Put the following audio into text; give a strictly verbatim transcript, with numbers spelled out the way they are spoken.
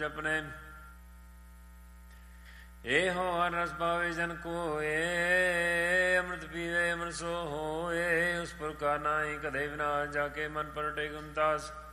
ਜਪਨੇ ਇਹੋ ਹਰ ਰਸ ਪਾਵੇ ਜਨ ਕੋਏ ਅੰਮ੍ਰਿਤ ਪੀਵੇ ਅੰਮ੍ਰਿਤ ਸੋ ਹੋਏ। ਉਸ ਪ੍ਰਕਾਰ ਨਾਹੀ ਕਦੇ ਵਿਨਾਸ਼ ਜਾ ਕੇ ਮਨ ਪਰਟੇ ਗੁਮਤਾਸ